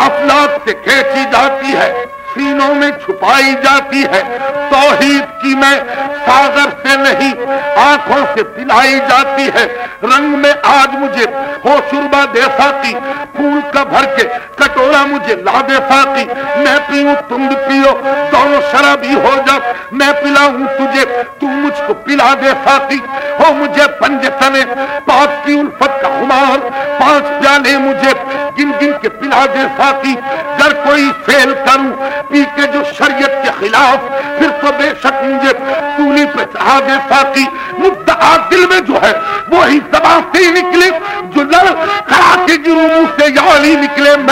अफलाक से खींची जाती है, सीनों में छुपाई जाती है। तौहीद की मैं सागर से नहीं आंखों से पिलाई जाती है। रंग में आज मुझे हो शुरबा दे साकी, फूल का भर के कटोरा मुझे ला दे साकी। मैं पीऊं तुम भी पियो, दोनों शराबी हो जा। मैं पिलाऊं तुझे, तू मुझको पिला दे साकी। हो मुझे पंजे तने पाक की उल्फत का खुमार, 5 प्याले मुझे गिन गिन के पिला दे साकी। अगर कोई फेल करूं पी के जो शरीयत के खिलाफ, फिर तो बेशक मुझे सूली पे चढ़ा दे साकी। मुद्दा दिल में जो है वो ही ज़बान से निकले, जो लड़ खड़ा के गिरूं मुंह से याली निकले।